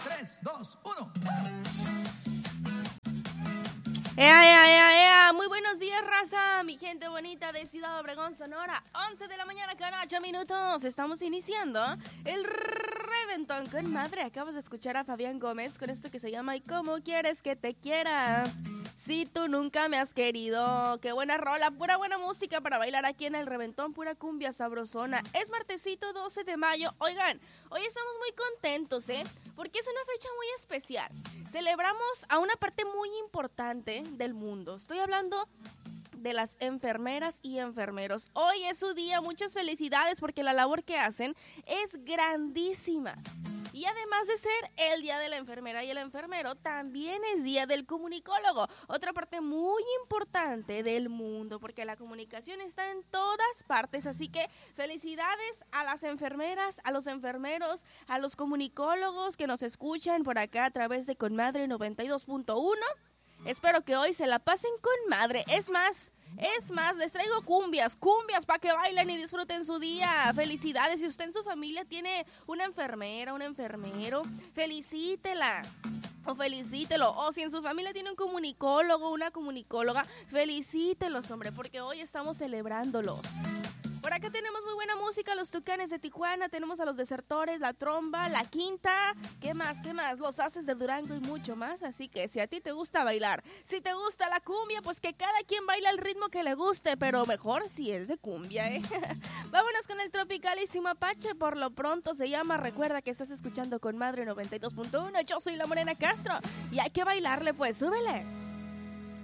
3, 2, 1. Muy buenos días, raza, mi gente bonita de Ciudad Obregón, Sonora. 11 de la mañana con 8 minutos. Estamos iniciando el Reventón con Madre. Acabas de escuchar a Fabián Gómez con esto que se llama ¿Y cómo quieres que te quiera? Si tú nunca me has querido. Qué buena rola, pura buena música para bailar aquí en el Reventón, pura cumbia sabrosona. Es martesito 12 de mayo. Oigan, hoy estamos muy contentos, porque es una fecha muy especial. Celebramos a una parte muy importante del mundo. Estoy hablando de las enfermeras y enfermeros. Hoy es su día, muchas felicidades porque la labor que hacen es grandísima. Y además de ser el día de la enfermera y el enfermero, también es día del comunicólogo, otra parte muy importante del mundo, porque la comunicación está en todas partes, así que felicidades a las enfermeras, a los enfermeros, a los comunicólogos que nos escuchan por acá a través de Conmadre 92.1. Espero que hoy se la pasen con madre. Es más, les traigo cumbias para que bailen y disfruten su día. Felicidades, si usted en su familia tiene una enfermera, un enfermero, felicítela. O felicítelo, o si en su familia tiene un comunicólogo, una comunicóloga, felicítelos, hombre, porque hoy estamos celebrándolos. Por acá tenemos muy buena música, los Tucanes de Tijuana, tenemos a los Desertores, la Tromba, la Quinta, ¿qué más? Los Haces de Durango y mucho más, así que si a ti te gusta bailar, si te gusta la cumbia, pues que cada quien baila el ritmo que le guste, pero mejor si es de cumbia, Vámonos con el tropicalísimo Apache, por lo pronto se llama, recuerda que estás escuchando Conmadre 92.1, yo soy la Morena Castro, y hay que bailarle pues, súbele.